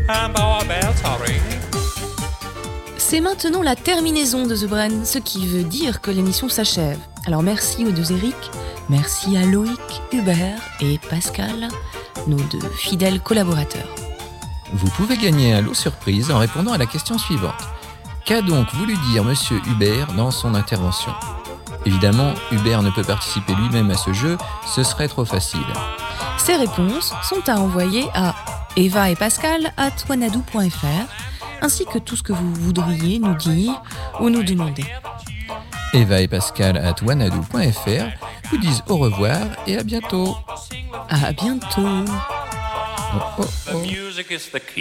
C'est maintenant la terminaison de The Brain, ce qui veut dire que l'émission s'achève. Alors merci aux deux Eric, merci à Loïc, Hubert et Pascal, nos deux fidèles collaborateurs. Vous pouvez gagner un lot surprise en répondant à la question suivante. Qu'a donc voulu dire Monsieur Hubert dans son intervention ? Évidemment, Hubert ne peut participer lui-même à ce jeu, ce serait trop facile. Ces réponses sont à envoyer à evaetpascal@wanadoo.fr ainsi que tout ce que vous voudriez nous dire ou nous demander. evaetpascal@wanadoo.fr vous disent au revoir et à bientôt. À bientôt. Oh, oh, oh.